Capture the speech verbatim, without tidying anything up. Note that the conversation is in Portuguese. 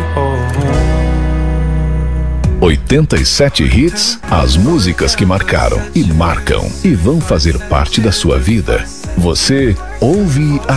oitenta e sete hits, as músicas que marcaram e marcam e vão fazer parte da sua vida. Você ouve